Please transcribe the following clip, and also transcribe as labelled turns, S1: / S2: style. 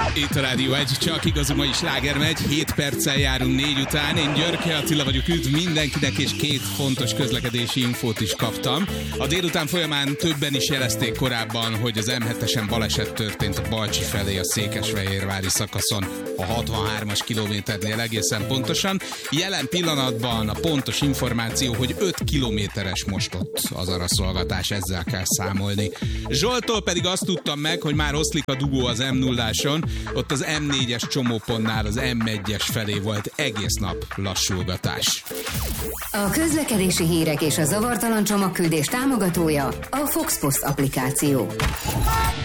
S1: Itt a Rádió 1, csak igazú mai sláger megy, 7 perccel járunk 4 után. Én Györke Attila vagyok, üdv mindenkinek, és 2 fontos közlekedési infót is kaptam. A délután folyamán többen is jelezték korábban, hogy az M7-esen baleset történt a Balcsi felé a Székesfehérvári szakaszon, a 63-as kilométernél egészen pontosan. Jelen pillanatban a pontos információ, hogy 5 kilométeres most ott az araszolgatás, ezzel kell számolni. Zsolttól pedig azt tudtam meg, hogy már oszlik a dugó az M0-áson, ott az M4-es csomópontnál az M1-es felé volt egész nap lassulgatás.
S2: A közlekedési hírek és a zavartalan csomagküldés támogatója a Fox Post applikáció.